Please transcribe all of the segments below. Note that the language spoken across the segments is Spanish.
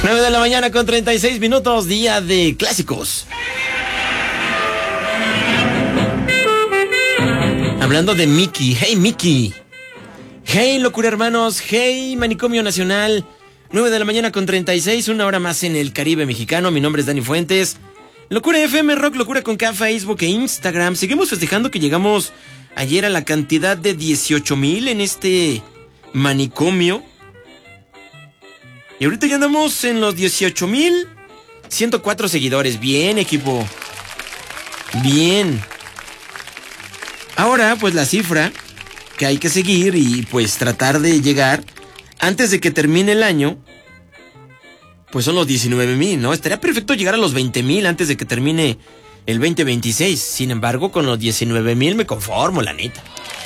9 de la mañana con 36 minutos, día de clásicos. Hablando de Mickey, hey Mickey. Hey Locura Hermanos, hey Manicomio Nacional. 9 de la mañana con 36, una hora más en el Caribe mexicano. Mi nombre es Dani Fuentes. Locura FM Rock, Locura con K, Facebook e Instagram. Seguimos festejando que llegamos ayer a la cantidad de 18,000 en este manicomio. Y ahorita ya andamos en los 18,104 seguidores. Bien, equipo. Bien. Ahora, pues la cifra que hay que seguir y pues tratar de llegar antes de que termine el año, pues son los 19,000, ¿no? Estaría perfecto llegar a los 20,000 antes de que termine el 2026. Sin embargo, con los 19,000 me conformo, la neta.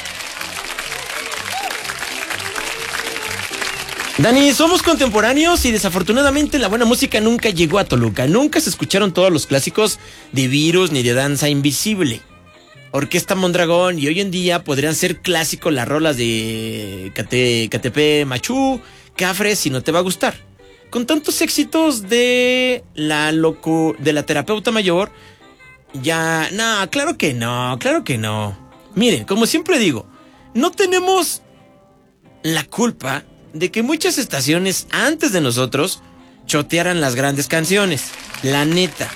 Dani, somos contemporáneos y desafortunadamente la buena música nunca llegó a Toluca. Nunca se escucharon todos los clásicos de Virus ni de Danza Invisible. Orquesta Mondragón, y hoy en día podrían ser clásicos las rolas de KTP, Machú, Cafres, si no te va a gustar. Con tantos éxitos de la terapeuta mayor, ya... No, claro que no, claro que no. Miren, como siempre digo, no tenemos la culpa de que muchas estaciones antes de nosotros chotearan las grandes canciones. La neta.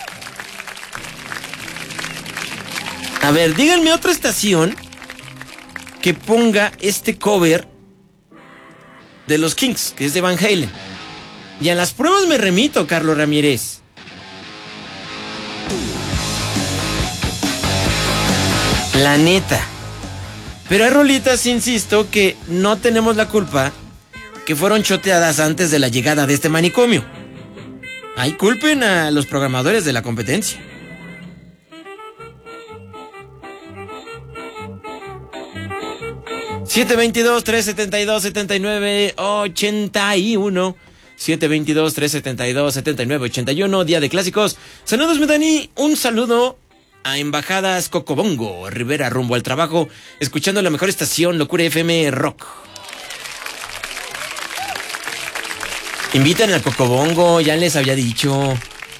A ver, díganme otra estación que ponga este cover de los Kings, que es de Van Halen. Y a las pruebas me remito, Carlos Ramírez. La neta. Pero hay rolitas, insisto, que no tenemos la culpa, que fueron choteadas antes de la llegada de este manicomio. Ahí culpen a los programadores de la competencia. ...722-372-7981... 722-372-7981... Día de clásicos. Saludos, mi Dani. Un saludo a Embajadas Cocobongo, Rivera, rumbo al trabajo, escuchando la mejor estación, Locura FM Rock. Invítenme al Cocobongo, ya les había dicho.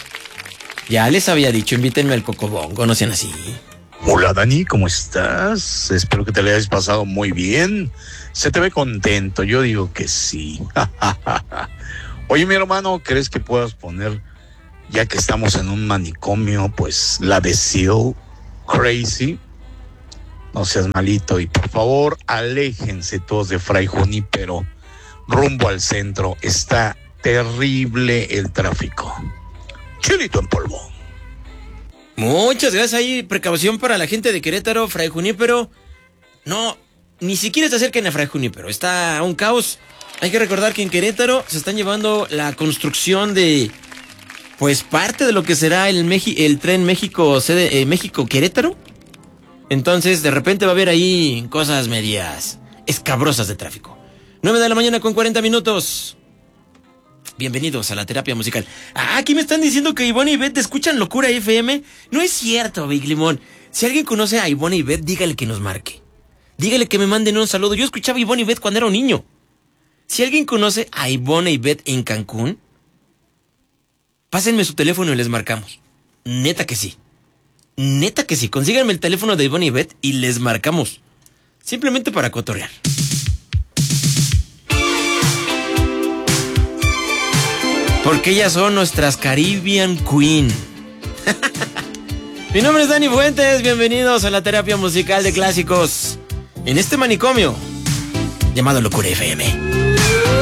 Invítenme al Cocobongo, no sean así. Hola Dani, ¿cómo estás? Espero que te le hayas pasado muy bien. Se te ve contento, yo digo que sí. Oye, mi hermano, ¿crees que puedas poner, ya que estamos en un manicomio, pues la de Seal, Crazy? No seas malito y por favor, aléjense todos de Fray Junípero, rumbo al centro. Está terrible el tráfico. Chilito en polvo. Muchas gracias. Ahí, precaución para la gente de Querétaro, Fray Junípero. No, ni siquiera se acerquen a Fray Junípero. Está un caos. Hay que recordar que en Querétaro se están llevando la construcción de, pues, parte de lo que será el tren México-Querétaro. Entonces, de repente va a haber ahí cosas medias escabrosas de tráfico. 9 de la mañana con 40 minutos. Bienvenidos a la terapia musical. Aquí me están diciendo que Ivonne y Beth escuchan Locura FM. No es cierto, Big Limón. Si alguien conoce a Ivonne y Beth, dígale que nos marque. Dígale que me manden un saludo. Yo escuchaba a Ivonne y Beth cuando era un niño. Si alguien conoce a Ivonne y Beth en Cancún, pásenme su teléfono y les marcamos. Neta que sí. Neta que sí. Consíganme el teléfono de Ivonne y Beth y les marcamos. Simplemente para cotorrear. Porque ellas son nuestras Caribbean Queen. Mi nombre es Dani Fuentes. Bienvenidos a la terapia musical de clásicos en este manicomio llamado Locura FM.